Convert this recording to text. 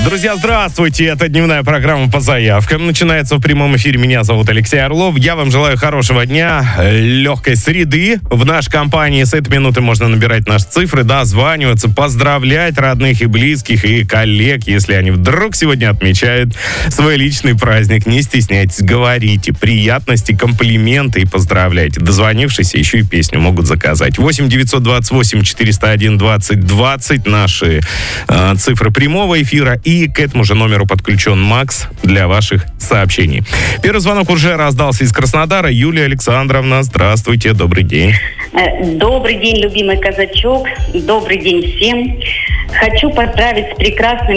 Друзья, здравствуйте! Это дневная программа по заявкам. Начинается в прямом эфире. Меня зовут Алексей Орлов. Я вам желаю хорошего дня, легкой среды. В нашей компании с этой минуты можно набирать наши цифры, дозваниваться, поздравлять родных и близких, и коллег, если они вдруг сегодня отмечают свой личный праздник. Не стесняйтесь, говорите приятности, комплименты и поздравляйте. Дозвонившись, еще и песню могут заказать. 8 928 401 20 20 наши цифры прямого эфира. И к этому же номеру подключен Макс для ваших сообщений. Первый звонок уже раздался из Краснодара. Юлия Александровна, здравствуйте, добрый день. Добрый день, любимый казачок. Добрый день всем. Хочу поздравить с прекрасным